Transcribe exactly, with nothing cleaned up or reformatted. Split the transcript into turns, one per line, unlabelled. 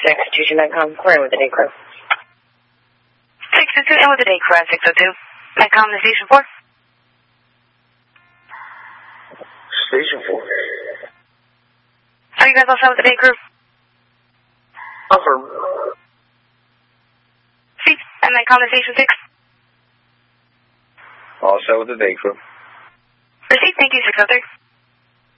Constitution dot com, querying with the day crew.
six two two, and with the day crew at six oh two. Metcom to Station four.
Station four.
Are you guys all set with the day crew?
Affirm.
See, and Metcom to Station six.
All set with the day crew.
Receive, thank you, six oh three.